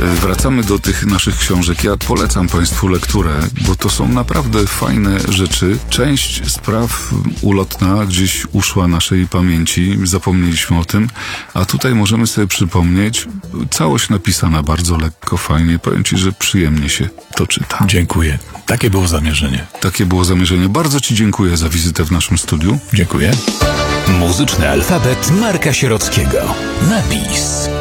Wracamy do tych naszych książek. Ja polecam Państwu lekturę, bo to są naprawdę fajne rzeczy. Część spraw ulotna gdzieś uszła naszej pamięci, zapomnieliśmy o tym, a tutaj możemy sobie przypomnieć. Całość napisana bardzo lekko, fajnie. Powiem Ci, że przyjemnie się to czyta. Dziękuję. Takie było zamierzenie. Takie było zamierzenie. Bardzo Ci dziękuję za wizytę w naszym studiu. Dziękuję. Muzyczny alfabet Marka Sierockiego. Na bis.